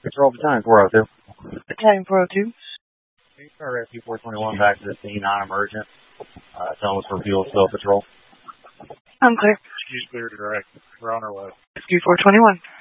Patrol Battalion 402. Battalion 402. Rescue 421 back to the scene, non-emergent. Tell us for fuel, still patrol. I'm clear. Rescue's clear to direct. We're on our way. Rescue 421.